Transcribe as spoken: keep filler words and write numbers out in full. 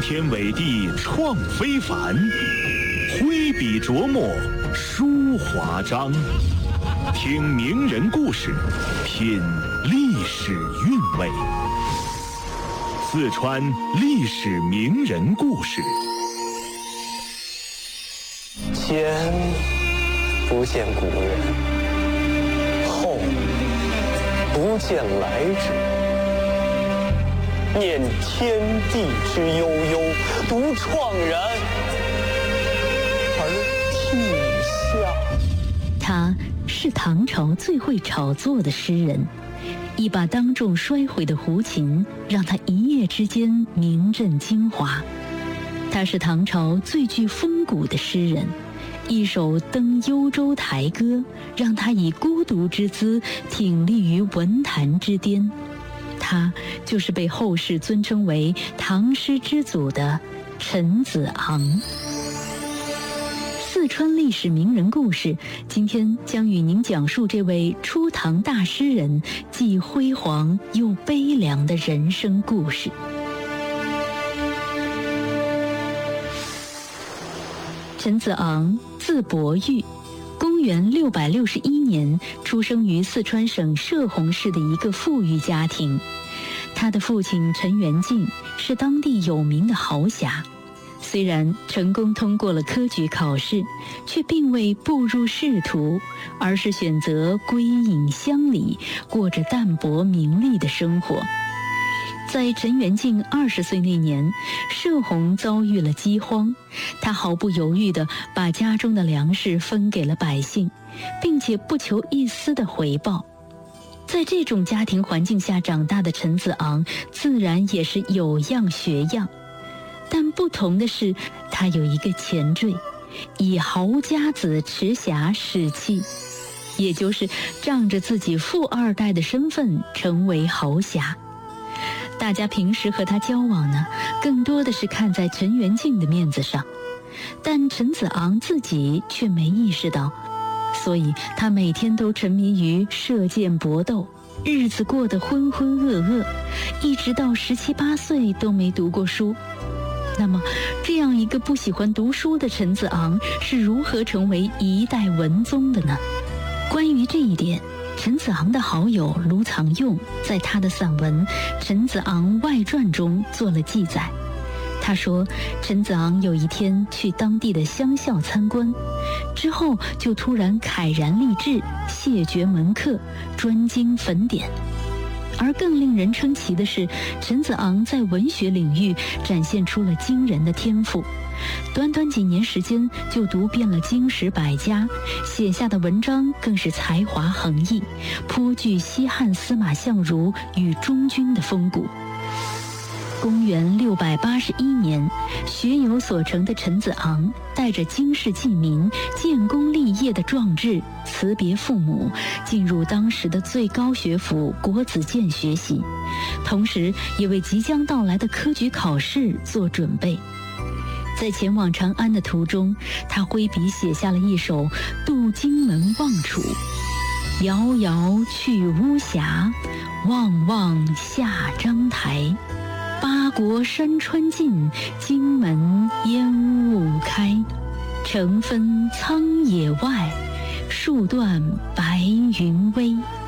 天伟地创非凡，挥笔琢磨书华章。听名人故事，品历史韵味。四川历史名人故事。 前不见古人，后不见来者。念天地之悠悠，独怆然而涕下。 他是唐朝最会炒作的诗人，一把当众摔毁的胡琴，让他一夜之间名震京华。他是唐朝最具风骨的诗人，一首《登幽州台歌》，让他以孤独之姿挺立于文坛之巅。他就是被后世尊称为唐诗之祖的陈子昂。四川历史名人故事，今天将与您讲述这位初唐大诗人既辉煌又悲凉的人生故事。陈子昂，字伯玉，公元六百六十一年出生于四川省射洪市的一个富裕家庭。他的父亲陈元敬是当地有名的豪侠，虽然成功通过了科举考试，却并未步入仕途，而是选择归隐乡里，过着淡泊名利的生活。在陈元敬二十岁那年，射洪遭遇了饥荒，他毫不犹豫地把家中的粮食分给了百姓，并且不求一丝的回报。在这种家庭环境下长大的陈子昂，自然也是有样学样。但不同的是，他有一个前缀，以豪家子迟霞使气，也就是仗着自己富二代的身份成为豪侠。大家平时和他交往呢，更多的是看在陈元敬的面子上，但陈子昂自己却没意识到，所以他每天都沉迷于射箭搏斗，日子过得浑浑噩噩，一直到十七八岁都没读过书。那么，这样一个不喜欢读书的陈子昂是如何成为一代文宗的呢？关于这一点，陈子昂的好友卢藏用在他的散文《陈子昂外传》中做了记载。他说，陈子昂有一天去当地的乡校参观，之后就突然慨然立志，谢绝门客，专精焚典。而更令人称奇的是，陈子昂在文学领域展现出了惊人的天赋，短短几年时间就读遍了经史百家，写下的文章更是才华横溢，颇具西汉司马相如与中军的风骨。公元六百八十一年，学有所成的陈子昂带着经世济民、建功立业的壮志，辞别父母，进入当时的最高学府国子监学习，同时也为即将到来的科举考试做准备。在前往长安的途中，他挥笔写下了一首《渡荆门望楚》：遥遥去巫峡，望望下章台。八国山川尽，荆门烟雾开。城分苍野外，树断白云微。